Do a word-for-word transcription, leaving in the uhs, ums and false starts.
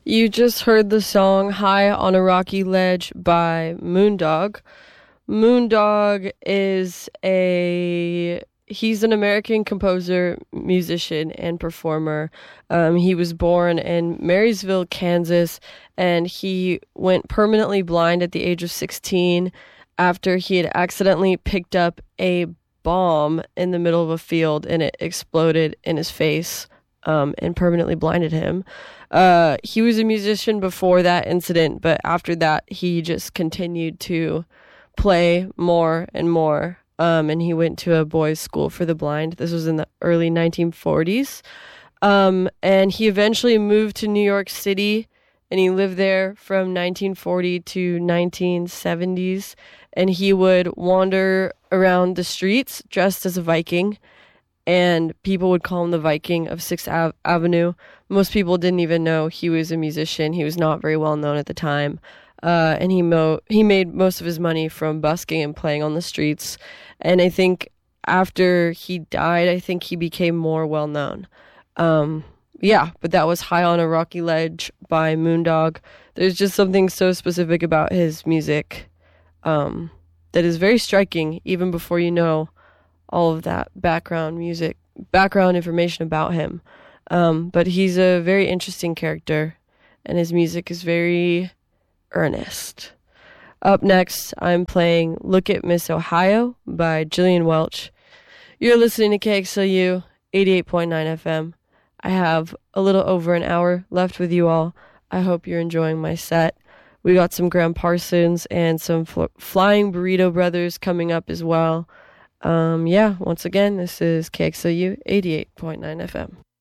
You just heard the song High on a Rocky Ledge by Moondog. Moondog is a he's an American composer, musician, and performer. Um, he was born in Marysville, Kansas, and he went permanently blind at the age of sixteen after he had accidentally picked up a bomb in the middle of a field and it exploded in his face, um, and permanently blinded him. Uh, he was a musician before that incident, but after that, he just continued to play more and more. Um, and he went to a boys' school for the blind. This was in the early nineteen forties. Um, and he eventually moved to New York City, and he lived there from nineteen forty to nineteen seventies. And he would wander around the streets dressed as a Viking, and people would call him the Viking of Sixth Ave- Avenue. Most people didn't even know he was a musician. He was not very well known at the time. Uh, and he mo- he made most of his money from busking and playing on the streets. And I think after he died, I think he became more well known. Um, yeah, but that was High on a Rocky Ledge by Moondog. There's just something so specific about his music um, that is very striking, even before you know all of that background music, background information about him. Um, but he's a very interesting character, and his music is very earnest. Up next, I'm playing Look at Miss Ohio by Jillian Welch. You're listening to K X L U eighty-eight point nine F M. I have a little over an hour left with you all. I hope you're enjoying my set. We got some Graham Parsons and some fl- Flying Burrito Brothers coming up as well. Um, yeah, once again, this is K X L U eighty-eight point nine F M.